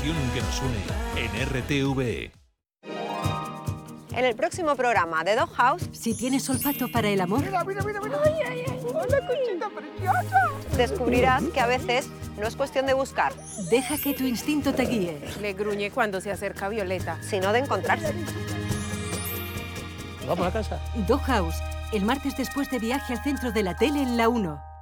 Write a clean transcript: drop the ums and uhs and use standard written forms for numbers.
pasión que nos une en RTVE. En el próximo programa de Doghouse, si tienes olfato para el amor, mira. Ay. ¡Hola, Conchita preciosa! Descubrirás que a veces no es cuestión de buscar, deja que tu instinto te guíe. Le gruñe cuando se acerca Violeta, sino de encontrarse. ¿Vamos a casa? Doghouse, el martes después de Viaje al Centro de la Tele en la 1.